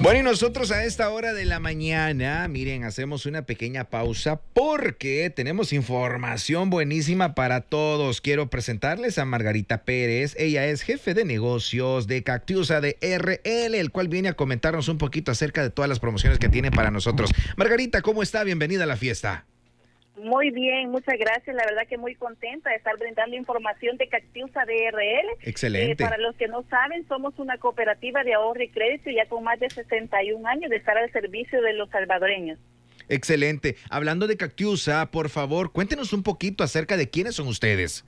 Bueno, y nosotros a esta hora de la mañana, miren, hacemos una pequeña pausa porque tenemos información buenísima para todos. Quiero presentarles a Margarita Pérez. Ella es jefe de negocios de Cactiusa de RL, el cual viene a comentarnos un poquito acerca de todas las promociones que tiene para nosotros. Margarita, ¿cómo está? Bienvenida a la fiesta. Muy bien, muchas gracias. La verdad que muy contenta de estar brindando información de Cactiusa DRL. Excelente. Para los que no saben, somos una cooperativa de ahorro y crédito ya con más de 61 años de estar al servicio de los salvadoreños. Excelente. Hablando de Cactiusa, por favor, cuéntenos un poquito acerca de quiénes son ustedes.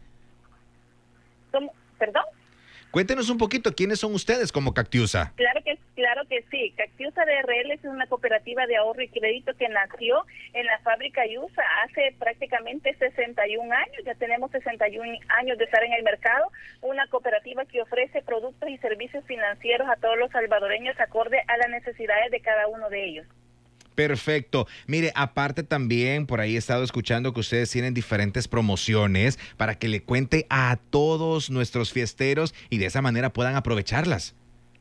¿Perdón? Cuéntenos un poquito quiénes son ustedes como Cactiusa. Claro que sí. Cactiusa DRL es una cooperativa de ahorro y crédito que nació en la fábrica Yusa hace prácticamente 61 años. Ya tenemos 61 años de estar en el mercado. Una cooperativa que ofrece productos y servicios financieros a todos los salvadoreños acorde a las necesidades de cada uno de ellos. Perfecto. Mire, aparte también por ahí he estado escuchando que ustedes tienen diferentes promociones para que le cuente a todos nuestros fiesteros y de esa manera puedan aprovecharlas.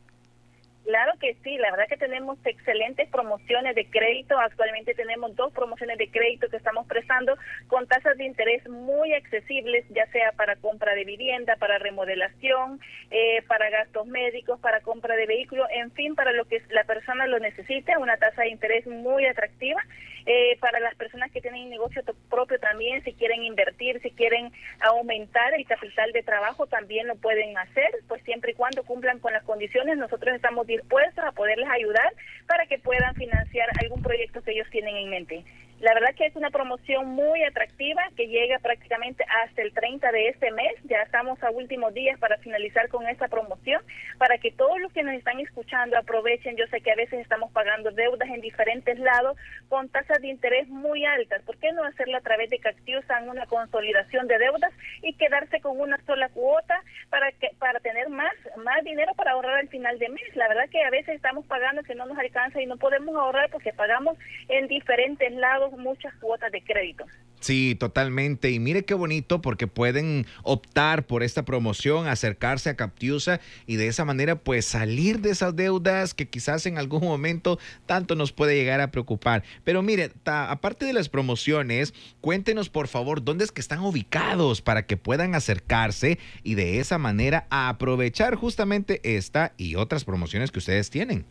Claro que sí, la verdad que tenemos excelentes promociones de crédito. Actualmente tenemos 2 promociones de crédito que estamos prestando con tasas de interés muy accesibles, ya sea para compra de vivienda, para remodelación, para gastos médicos, para compra de vehículos, en fin, para lo que la persona lo necesite, una tasa de interés muy atractiva. Para las personas que tienen negocio propio también, si quieren invertir, si quieren aumentar el capital de trabajo, también lo pueden hacer, pues siempre y cuando cumplan con las condiciones. Nosotros estamos dispuestos a poderles ayudar para que puedan financiar algún proyecto que ellos tienen en mente. La verdad que es una promoción muy atractiva que llega prácticamente hasta el 30 de este mes. Ya estamos a últimos días para finalizar con esta promoción, para que todos los que nos están escuchando aprovechen. Yo sé que a veces estamos pagando deudas en diferentes lados con tasas de interés muy altas. ¿Por qué no hacerlo a través de Cactiusa en una consolidación de deudas y quedarse con una sola cuota para tener más dinero para ahorrar al final de mes? La verdad que a veces estamos pagando que no nos alcanza y no podemos ahorrar porque pagamos en diferentes lados muchas cuotas de crédito. Sí, totalmente. Y mire qué bonito porque pueden optar por esta promoción, acercarse a Cactiusa y de esa manera pues salir de esas deudas que quizás en algún momento tanto nos puede llegar a preocupar. Pero mire, aparte de las promociones, cuéntenos por favor dónde es que están ubicados para que puedan acercarse y de esa manera aprovechar justamente esta y otras promociones que ustedes tienen.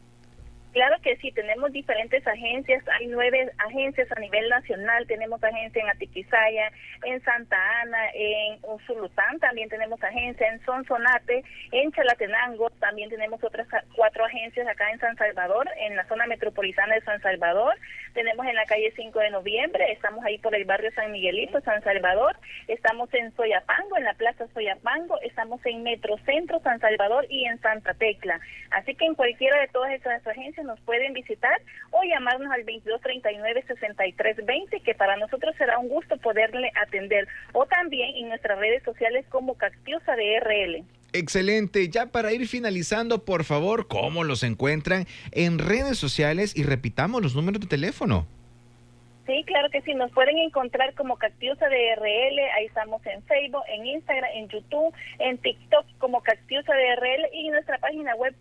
Claro que sí, tenemos diferentes agencias, hay 9 agencias a nivel nacional, tenemos agencia en Atiquizaya, en Santa Ana, en Usulután, también tenemos agencia en Sonsonate, en Chalatenango, también tenemos otras 4 agencias acá en San Salvador, en la zona metropolitana de San Salvador, tenemos en la calle 5 de noviembre, estamos ahí por el barrio San Miguelito, San Salvador, estamos en Soyapango, en la plaza Soyapango, estamos en Metrocentro, San Salvador y en Santa Tecla, así que en cualquiera de todas esas agencias nos pueden visitar o llamarnos al 2239-6320, que para nosotros será un gusto poderle atender, o también en nuestras redes sociales como Cactiusa DRL. Excelente. Ya para ir finalizando, por favor, ¿cómo los encuentran en redes sociales? Y repitamos los números de teléfono. Sí, claro que sí, nos pueden encontrar como Cactiusa DRL, ahí estamos en Facebook, en Instagram, en YouTube, en TikTok como Cactiusa DRL y en nuestra página web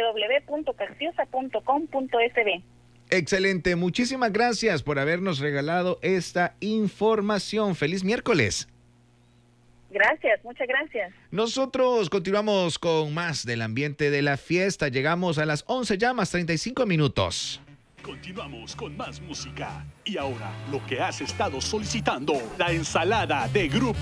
www.cactiusa.com.sb. Excelente, muchísimas gracias por habernos regalado esta información. ¡Feliz miércoles! Gracias, muchas gracias. Nosotros continuamos con más del ambiente de la fiesta. Llegamos a las 11 ya más 35 minutos. Continuamos con más música. Y ahora, lo que has estado solicitando, la ensalada de Grupo